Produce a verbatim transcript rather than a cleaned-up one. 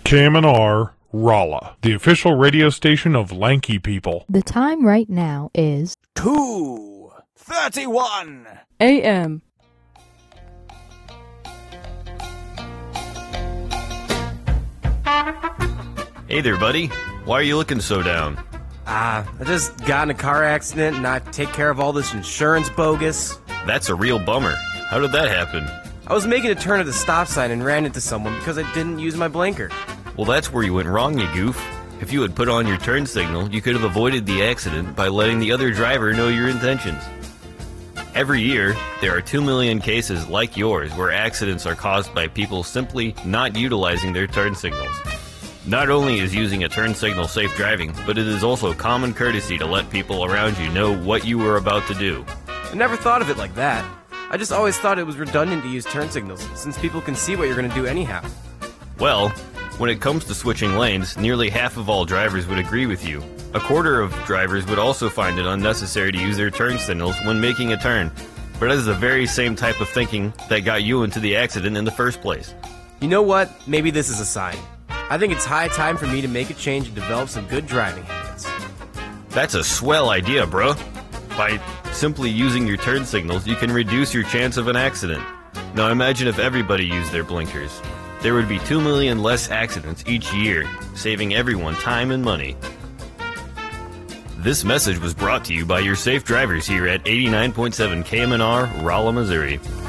K M N R, Rolla, the official radio station of Lanky People. The time right now is two thirty-one A M Hey there, buddy. Why are you looking so down? Ah, uh, I just got in a car accident and I take care of all this insurance bogus. That's a real bummer. How did that happen? I was making a turn at the stop sign and ran into someone because I didn't use my blinker. Well, that's where you went wrong, you goof. If you had put on your turn signal, you could have avoided the accident by letting the other driver know your intentions. Every year, there are two million cases like yours where accidents are caused by people simply not utilizing their turn signals. Not only is using a turn signal safe driving, but it is also common courtesy to let people around you know what you were about to do. I never thought of it like that. I just always thought it was redundant to use turn signals, since people can see what you're going to do anyhow. Well, when it comes to switching lanes, nearly half of all drivers would agree with you. A quarter of drivers would also find it unnecessary to use their turn signals when making a turn. But that is the very same type of thinking that got you into the accident in the first place. You know what? Maybe this is a sign. I think it's high time for me to make a change and develop some good driving habits. That's a swell idea, bro. By simply using your turn signals, you can reduce your chance of an accident. Now imagine if everybody used their blinkers. There would be two million less accidents each year, saving everyone time and money. This message was brought to you by your safe drivers here at eighty-nine point seven K M N R, Rolla, Missouri.